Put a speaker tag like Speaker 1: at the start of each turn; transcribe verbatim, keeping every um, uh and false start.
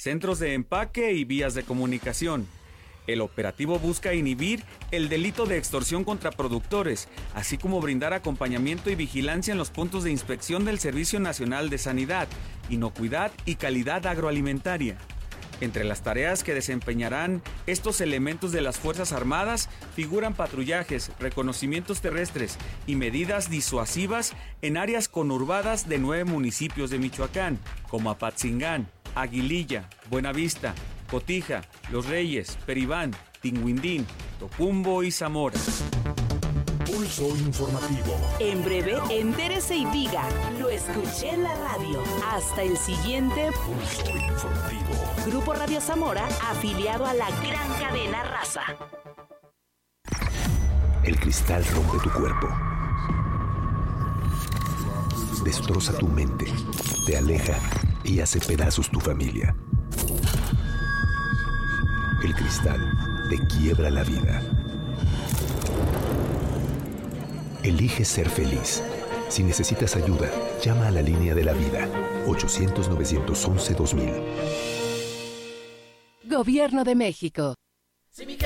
Speaker 1: centros de empaque y vías de comunicación. El operativo busca inhibir el delito de extorsión contra productores, así como brindar acompañamiento y vigilancia en los puntos de inspección del Servicio Nacional de Sanidad, Inocuidad y Calidad Agroalimentaria. Entre las tareas que desempeñarán estos elementos de las Fuerzas Armadas figuran patrullajes, reconocimientos terrestres y medidas disuasivas en áreas conurbadas de nueve municipios de Michoacán, como Apatzingán, Aguililla, Buenavista, Cotija, Los Reyes, Peribán, Tinguindín, Tocumbo y Zamora.
Speaker 2: Pulso informativo.
Speaker 3: En breve, entérese y diga, lo escuché en la radio. Hasta el siguiente
Speaker 2: Pulso informativo.
Speaker 3: Grupo Radio Zamora, afiliado a la gran cadena Raza.
Speaker 4: El cristal rompe tu cuerpo. Destroza tu mente, te aleja y hace pedazos tu familia. El cristal te quiebra la vida. Elige ser feliz. Si necesitas ayuda, llama a la línea de la vida. ochocientos, novecientos once, dos mil.
Speaker 5: Gobierno de México.